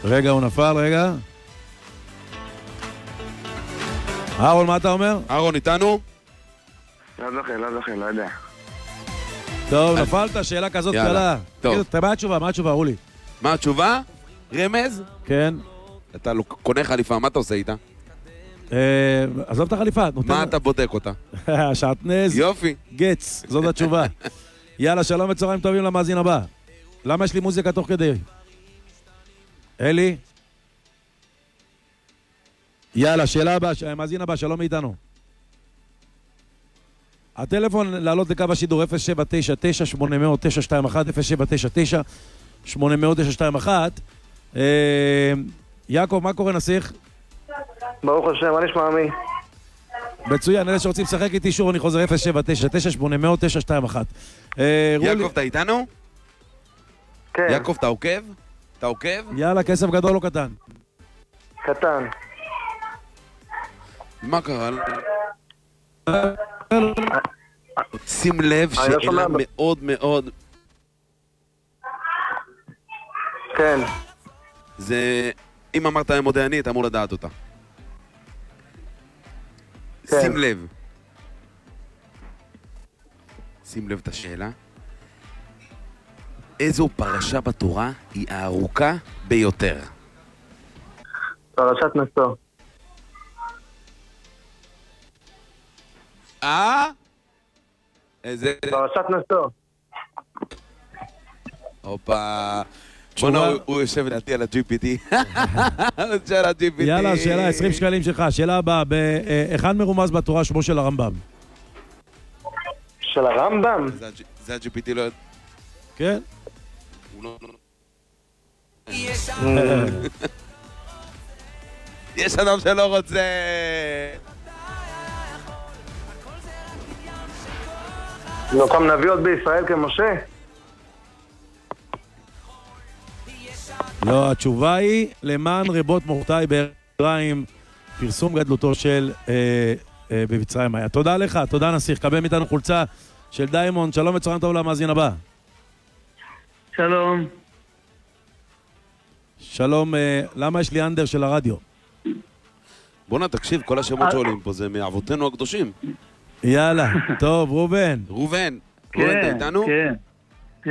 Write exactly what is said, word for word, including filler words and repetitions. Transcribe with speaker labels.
Speaker 1: רגע, הוא נפל, רגע. אהרון, מה אתה אומר?
Speaker 2: אהרון, איתנו?
Speaker 3: לא זוכר, לא זוכר, לא יודע.
Speaker 1: טוב, נפלת, שאלה כזאת קלה.
Speaker 2: טוב.
Speaker 1: מה התשובה? מה התשובה, רולי?
Speaker 2: מה התשובה? רמז?
Speaker 1: כן.
Speaker 2: אתה קונה חליפה, מה אתה עושה איתה?
Speaker 1: עזוב את החליפה.
Speaker 2: מה אתה בודק אותה?
Speaker 1: שעטנז.
Speaker 2: יופי.
Speaker 1: גץ, זאת התשובה. יאללה, שלום וצהריים טובים למאזין הבא. למה יש לי מוזיקה תוך כדי? אלי? יאללה, שאלה הבאה, המאזין הבא, שלום מאיתנו. הטלפון לעלות לקו השידור אפס שבע תשע תשע שמונה אפס אפס תשע שתיים אחת אפס שבע תשע תשע שמונה אפס אפס תשע שתיים אחת. יעקב, מה קורה נסיך?
Speaker 3: ברוך השם, מה נשמע מי?
Speaker 1: מצוין, אלה שרוצים לשחק איתי שוב, אני חוזר אפס שבע תשע תשע שמונה אפס אפס תשע שתיים אחת.
Speaker 2: יעקב, אתה איתנו?
Speaker 3: כן.
Speaker 2: יעקב, אתה עוקב? אתה עוקב?
Speaker 1: יאללה, כסף גדול או קטן?
Speaker 3: קטן.
Speaker 2: מה קרה? שים לב שאלה מאוד מאוד...
Speaker 3: כן.
Speaker 2: זה... אם אמרת מודיעני, אתה אמור לדעת אותה.
Speaker 3: כן.
Speaker 2: שים לב. שים לב את השאלה. איזו פרשה בתורה היא הארוכה ביותר?
Speaker 3: פרשת נשוא.
Speaker 2: אה? איזה...
Speaker 3: פרשת נשוא.
Speaker 2: הופה. בוא'נה, הוא יושב לדעתי על ה-ג'י פי טי.
Speaker 1: יאללה, שאלה, עשרים שקלים שלך. שאלה הבאה, באחד מרומז בתורה שמו של הרמב"ם?
Speaker 3: של הרמב"ם?
Speaker 2: זה ה-ג'י פי טי לא יודע.
Speaker 1: כן?
Speaker 2: יש אדם שלא רוצה.
Speaker 3: לא קם נביא עוד בישראל כמשה?
Speaker 1: לא, התשובה היא למען רבות מורתיי בארץ פרסום גדלותו של במצרים היה. תודה לך, תודה נסיך, קבל מאיתנו חולצה של דיימונד. שלום וצהריים טוב למאזין הבא.
Speaker 3: שלום.
Speaker 1: שלום, למה יש לי אנדר של הרדיו?
Speaker 2: בוא'נה, תקשיב, כל השמות שעולים פה זה מאבותינו הקדושים.
Speaker 1: יאללה, טוב, ראובן.
Speaker 2: ראובן, ראובן, אתה איתנו?
Speaker 3: כן.